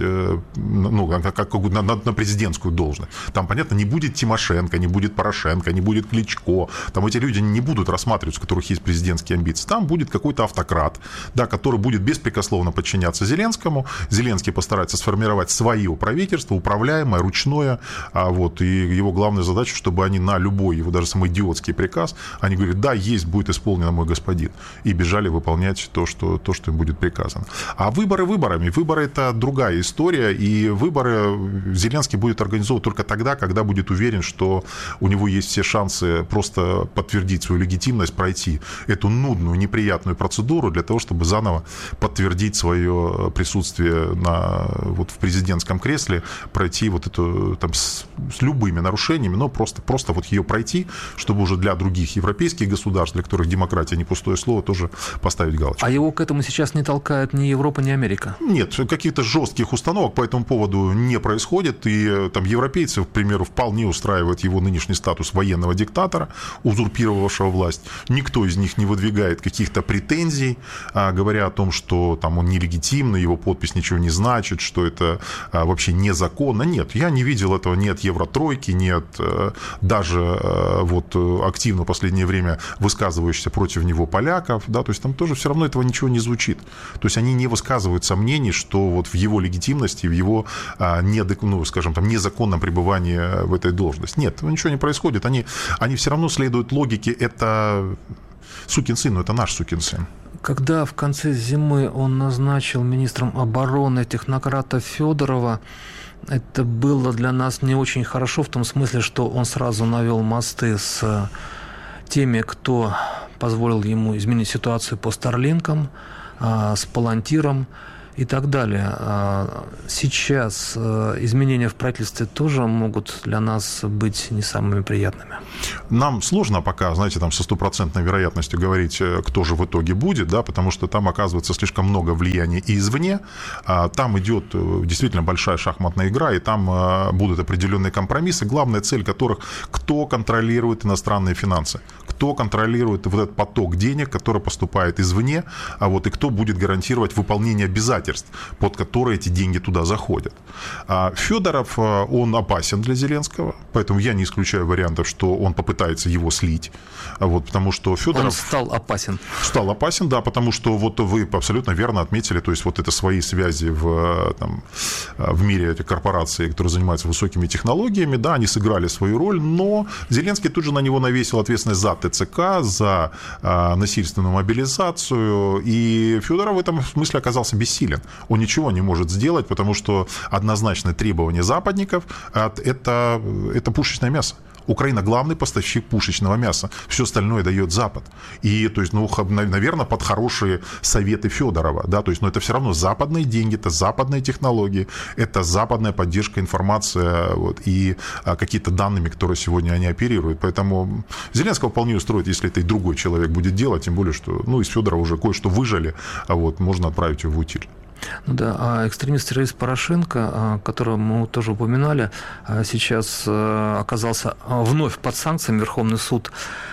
на президентскую должность. Там, понятно, не будет Тимошенко, не будет Порошенко, не будет Кличко. Там эти люди не будут рассматриваться, у которых есть президентские амбиции. Там будет какой-то автократ, да, который будет беспрекословно подчиняться Зеленскому. Зеленский постарается сформировать свое правительство, управляемое, ручное. И его главная задача, чтобы они на любой, его даже самый идиотский приказ, они говорят, да, будет исполнено, мой господин. и бежали выполнять то, что им будет приказано. А выборы выборами. Выборы – это другая история, и выборы Зеленский будет организовывать только тогда, когда будет уверен, что у него есть все шансы просто подтвердить свою легитимность, пройти эту нудную, неприятную процедуру для того, чтобы заново подтвердить свое присутствие в президентском кресле, пройти вот эту там, с любыми нарушениями, но просто вот ее пройти, чтобы уже для других европейских государств, для которых демократия не пустое слово, тоже поставить галочку. А его к этому сейчас не толкает ни Европа, ни Америка? Нет, каких-то жестких установок по этому поводу не происходит, и там европейцы, к примеру, вполне устраивает его нынешний статус военного диктатора, узурпировавшего власть. Никто из них не выдвигает каких-то претензий, говоря о том, что там он нелегитимный, его подпись ничего не значит, что это вообще незаконно. Нет, я не видел этого ни от Евротройки, ни от даже вот активно в последнее время высказывающихся против него поляков, да, то есть там тоже все равно этого ничего не звучит. То есть они не высказывают сомнений, что вот в его легитимности, в его незаконном пребывании в этой должности. Нет, ничего не происходит. Они все равно следуют логике, это сукин сын, но это наш сукин сын. Когда в конце зимы он назначил министром обороны технократа Федорова, это было для нас не очень хорошо в том смысле, что он сразу навел мосты с теми, кто позволил ему изменить ситуацию по Старлинкам, с Палантиром и так далее. Сейчас изменения в правительстве тоже могут для нас быть не самыми приятными. Нам сложно пока, знаете, там со стопроцентной вероятностью говорить, кто же в итоге будет, да, потому что там оказывается слишком много влияния и извне. Там идет действительно большая шахматная игра, и там будут определенные компромиссы, главная цель которых – кто контролирует иностранные финансы, кто контролирует вот этот поток денег, который поступает извне, и кто будет гарантировать выполнение обязательств, под которые эти деньги туда заходят. Федоров, он опасен для Зеленского, поэтому я не исключаю вариантов, что он попытается его слить, потому что Федоров... Он стал опасен. Стал опасен, да, потому что вот вы абсолютно верно отметили, то есть вот это свои связи в мире этих корпораций, которые занимаются высокими технологиями, да, они сыграли свою роль, но Зеленский тут же на него навесил ответственность за ТЦК, за насильственную мобилизацию, и Федоров в этом смысле оказался бессилен. Он ничего не может сделать, потому что однозначное требование западников – это пушечное мясо. Украина главный поставщик пушечного мяса. Все остальное дает Запад. И, то есть, наверное, под хорошие советы Федорова. Да, то есть, но это все равно западные деньги, это западные технологии, это западная поддержка информации и какие-то данными, которые сегодня они оперируют. Поэтому Зеленского вполне устроит, если это и другой человек будет делать, тем более, что из Федорова уже кое-что выжали, можно отправить его в утиль. А экстремист-террорист Порошенко, которого мы тоже упоминали, сейчас оказался вновь под санкциями. Верховный суд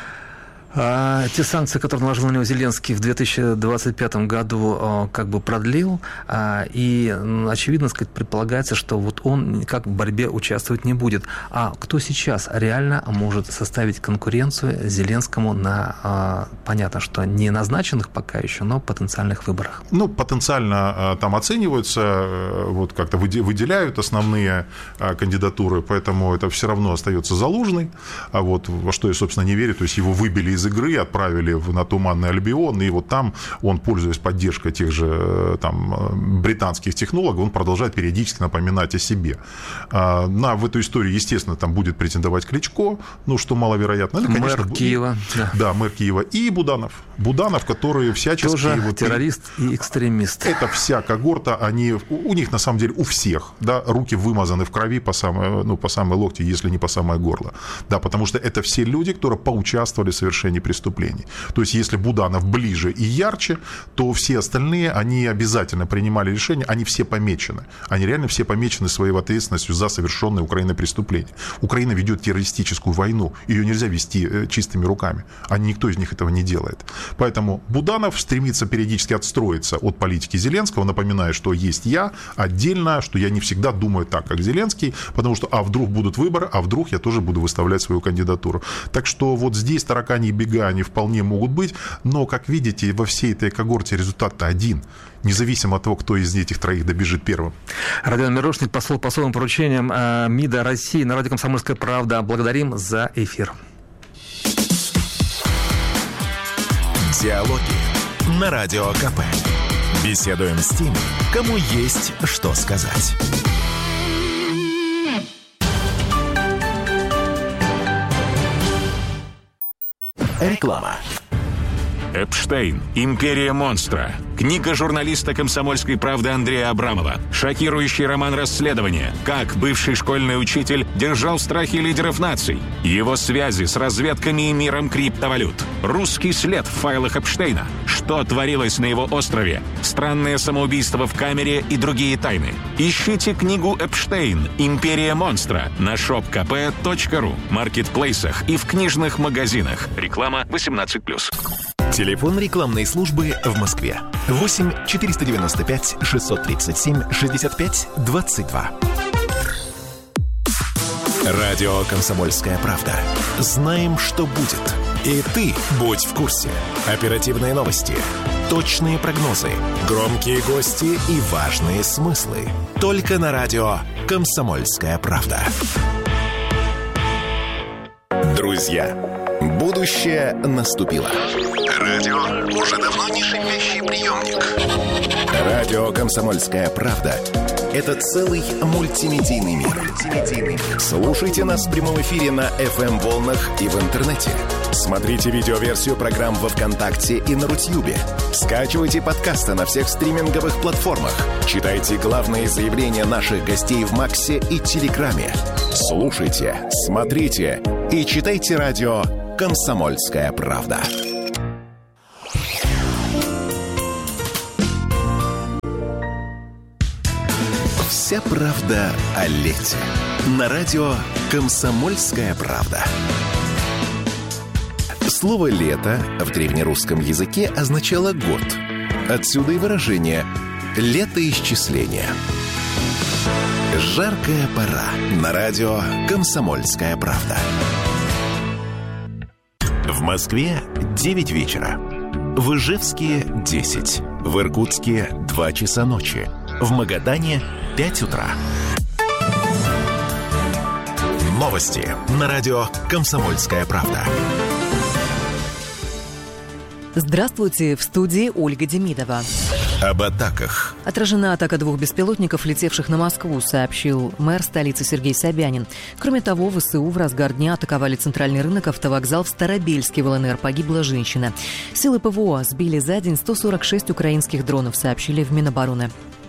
те санкции, которые наложил на него Зеленский в 2025 году, продлил, и, очевидно, предполагается, что вот он никак в борьбе участвовать не будет. А кто сейчас реально может составить конкуренцию Зеленскому на, понятно, что не назначенных пока еще, но потенциальных выборах? Потенциально там оцениваются, как-то выделяют основные кандидатуры, поэтому это все равно остается Залужный, во что я, собственно, не верю, то есть его выбили из игры, отправили на Туманный Альбион, и там он, пользуясь поддержкой тех же британских технологов, он продолжает периодически напоминать о себе. В эту историю, естественно, там будет претендовать Кличко, что маловероятно. Мэр Киева. Да, мэр Киева. И Буданов. Буданов, который всячески... Тоже террорист и экстремист. Это вся когорта, у них, на самом деле, у всех, да, руки вымазаны в крови по самой локти, если не по самое горло. Да, потому что это все люди, которые поучаствовали в совершении преступлений. То есть, если Буданов ближе и ярче, то все остальные, они обязательно принимали решения, они все помечены. Они реально все помечены своей ответственностью за совершенные Украиной преступления. Украина ведет террористическую войну, ее нельзя вести чистыми руками. Никто из них этого не делает. Поэтому Буданов стремится периодически отстроиться от политики Зеленского, напоминая, что есть я отдельно, что я не всегда думаю так, как Зеленский, потому что, вдруг будут выборы, вдруг я тоже буду выставлять свою кандидатуру. Так что вот здесь таракани бега, они вполне могут быть, но, как видите, во всей этой когорте результат-то один, независимо от того, кто из этих троих добежит первым. Родион Мирошник, посол по особым поручениям МИДа России на радио «Комсомольская правда». Благодарим за эфир. Диалоги на Радио КП. Беседуем с теми, кому есть что сказать. Реклама. Эпштейн. Империя монстра. Книга журналиста «Комсомольской правды» Андрея Абрамова. Шокирующий роман расследования. Как бывший школьный учитель держал в страхе лидеров наций. Его связи с разведками и миром криптовалют. Русский след в файлах Эпштейна. Что творилось на его острове. Странное самоубийство в камере и другие тайны. Ищите книгу «Эпштейн. Империя монстра» на shopkp.ru, маркетплейсах и в книжных магазинах. Реклама 18+. Телефон рекламной службы в Москве. 8 495 637 65 22. Радио «Комсомольская правда». Знаем, что будет. И ты будь в курсе. Оперативные новости, точные прогнозы, громкие гости и важные смыслы. Только на радио «Комсомольская правда». Друзья, будущее наступило. Радио уже давно не шипящий приемник. Радио «Комсомольская правда» — это целый мультимедийный мир. Слушайте нас в прямом эфире на FM-волнах и в интернете. Смотрите видеоверсию программ во ВКонтакте и на Рутьюбе. Скачивайте подкасты на всех стриминговых платформах. Читайте главные заявления наших гостей в Максе и Телеграме. Слушайте, смотрите и читайте радио «Комсомольская правда». Вся правда о лете. На радио «Комсомольская правда». Слово «лето» в древнерусском языке означало «год». Отсюда и выражение «летоисчисление». Жаркая пора. На радио «Комсомольская правда». В Москве 9 вечера. В Ижевске 10. В Иркутске 2 часа ночи. В Магадане 5 утра. Новости на радио «Комсомольская правда». Здравствуйте, в студии Ольга Демидова. Об атаках. Отражена атака 2 беспилотников, летевших на Москву, сообщил мэр столицы Сергей Собянин. Кроме того, ВСУ в разгар дня атаковали центральный рынок, автовокзал в Старобельске в ЛНР. Погибла женщина. Силы ПВО сбили за день 146 украинских дронов, сообщили в Минобороны.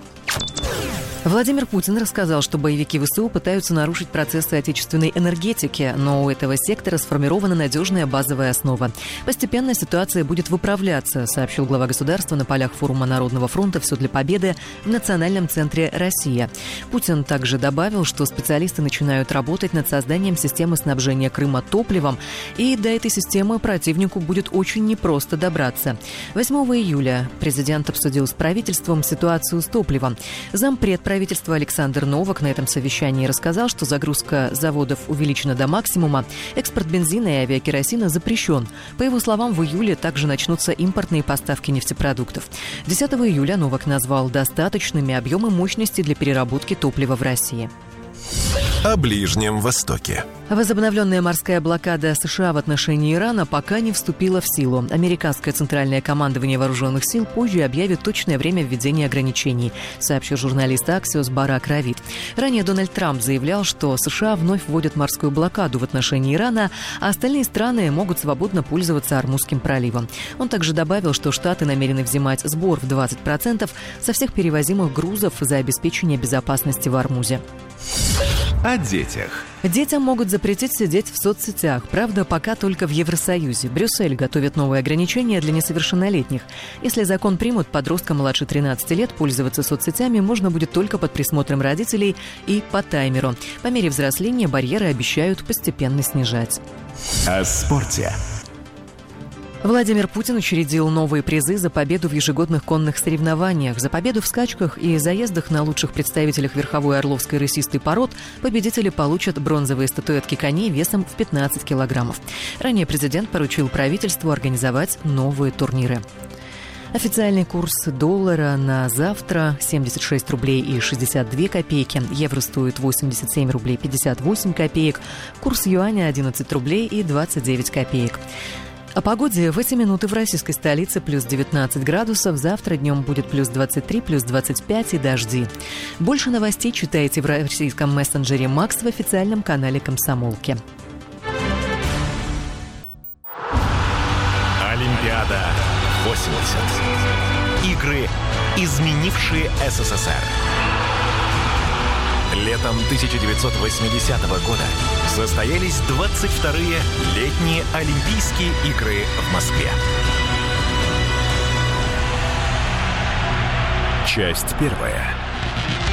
Владимир Путин рассказал, что боевики ВСУ пытаются нарушить процессы отечественной энергетики, но у этого сектора сформирована надежная базовая основа. Постепенно ситуация будет выправляться, сообщил глава государства на полях форума Народного фронта «Все для победы» в Национальном центре «Россия». Путин также добавил, что специалисты начинают работать над созданием системы снабжения Крыма топливом, и до этой системы противнику будет очень непросто добраться. 8 июля президент обсудил с правительством ситуацию с топливом. Зампред правительства Александр Новак на этом совещании рассказал, что загрузка заводов увеличена до максимума, экспорт бензина и авиакеросина запрещен. По его словам, в июле также начнутся импортные поставки нефтепродуктов. 10 июля Новак назвал достаточными объемы мощности для переработки топлива в России. О Ближнем Востоке. Возобновленная морская блокада США в отношении Ирана пока не вступила в силу. Американское центральное командование вооруженных сил позже объявит точное время введения ограничений, сообщил журналист Axios Барак Равид. Ранее Дональд Трамп заявлял, что США вновь вводят морскую блокаду в отношении Ирана, а остальные страны могут свободно пользоваться Ормузским проливом. Он также добавил, что Штаты намерены взимать сбор в 20% со всех перевозимых грузов за обеспечение безопасности в Ормузе. О детях. Детям могут запретить сидеть в соцсетях. Правда, пока только в Евросоюзе. Брюссель готовит новые ограничения для несовершеннолетних. Если закон примут, подросткам младше 13 лет пользоваться соцсетями можно будет только под присмотром родителей и по таймеру. По мере взросления барьеры обещают постепенно снижать. О спорте. Владимир Путин учредил новые призы за победу в ежегодных конных соревнованиях. За победу в скачках и заездах на лучших представителях верховой орловской рысистой пород победители получат бронзовые статуэтки коней весом в 15 килограммов. Ранее президент поручил правительству организовать новые турниры. Официальный курс доллара на завтра 76 рублей и 62 копейки. Евро стоит 87 рублей 58 копеек. Курс юаня 11 рублей и 29 копеек. О погоде в эти минуты в российской столице плюс 19 градусов, завтра днем будет плюс 23, плюс 25 и дожди. Больше новостей читайте в российском мессенджере «Макс» в официальном канале «Комсомолки». Олимпиада 80. Игры, изменившие СССР. Летом 1980 года состоялись 22-е летние Олимпийские игры в Москве. Часть первая.